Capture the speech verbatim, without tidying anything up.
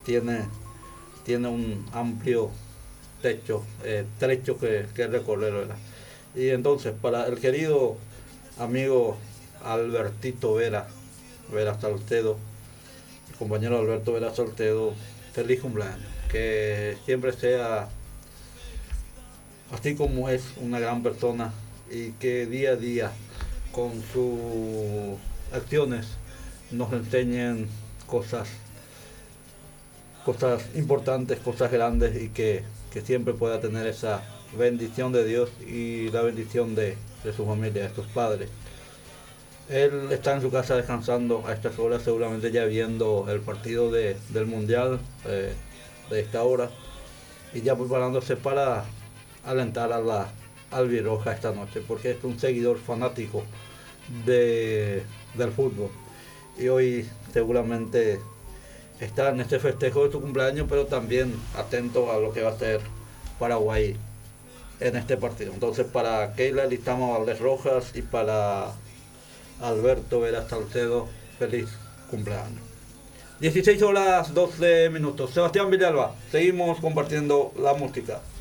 tiene, tiene un amplio techo, eh, trecho que, que recorrer, ¿verdad? Y entonces, para el querido amigo Albertito Vera, Vera Salcedo, el compañero Alberto Vera Salcedo, feliz cumpleaños. Que siempre sea así como es una gran persona y que día a día con sus acciones nos enseñen cosas, cosas importantes, cosas grandes y que, que siempre pueda tener esa bendición de Dios y la bendición de, de su familia, de sus padres. Él está en su casa descansando a estas horas, seguramente ya viendo el partido de, del Mundial eh, de esta hora y ya preparándose para alentar a la albirroja esta noche, porque es un seguidor fanático de, del fútbol. Y hoy seguramente está en este festejo de su cumpleaños, pero también atento a lo que va a ser Paraguay en este partido. Entonces, para Keila Listama Valdés Rojas y para Alberto Vera Salcedo, feliz cumpleaños. dieciséis horas doce minutos. Sebastián Villalba, seguimos compartiendo la música.